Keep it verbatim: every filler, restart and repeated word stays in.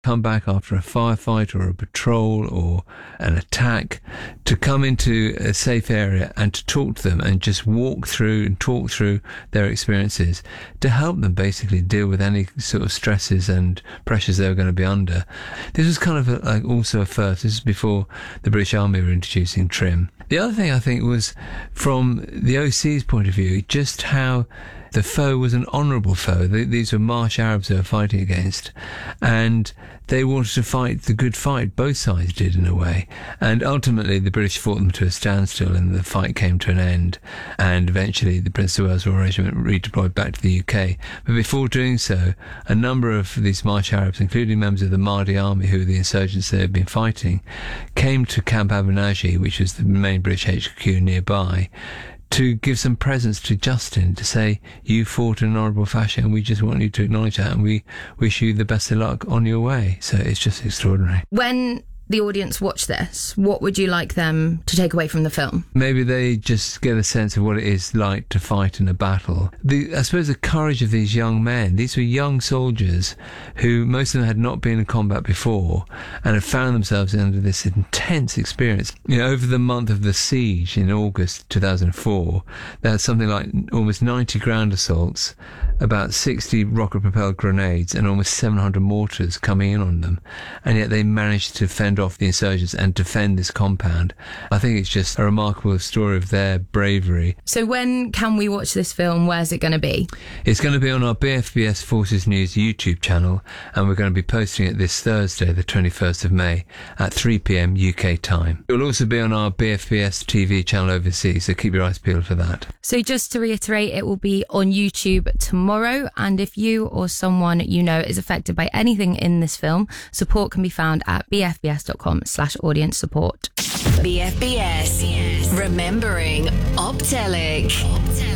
come back after a firefight or a patrol or an attack, to come into a safe area and to talk to them and just walk through and talk through their experiences to help them basically deal with any sort of stresses and pressures they were going to be under. This was kind of a, like also a first. This is before the British Army were introducing trim. The other thing I think was, from the O C's point of view, just how the foe was an honourable foe. These were Marsh Arabs they were fighting against, and they wanted to fight the good fight. Both sides did, in a way. And ultimately, the British fought them to a standstill, and the fight came to an end. And eventually, the Prince of Wales Royal Regiment redeployed back to the U K. But before doing so, a number of these Marsh Arabs, including members of the Mahdi Army, who were the insurgents they had been fighting, came to Camp Abu Najih, which was the main British H Q nearby, to give some presents to Justin, to say, you fought in an honourable fashion, and we just want you to acknowledge that, and we wish you the best of luck on your way. So it's just extraordinary. When the audience watch this, what would you like them to take away from the film? Maybe they just get a sense of what it is like to fight in a battle. The, I suppose the courage of these young men. These were young soldiers who, most of them had not been in combat before and had found themselves under this intense experience. You know, over the month of the siege in August two thousand four, they had something like almost ninety ground assaults, about sixty rocket-propelled grenades and almost seven hundred mortars coming in on them. And yet they managed to fend off the insurgents and defend this compound. I think it's just a remarkable story of their bravery. So when can we watch this film? Where's it going to be? It's going to be on our B F B S Forces News YouTube channel, and we're going to be posting it this Thursday, the twenty-first of May, at three p.m. U K time. It will also be on our B F B S T V channel overseas, so keep your eyes peeled for that. So just to reiterate, it will be on YouTube tomorrow, and if you or someone you know is affected by anything in this film, support can be found at bfbs.com slash audience support. B F B S, remembering Optelic.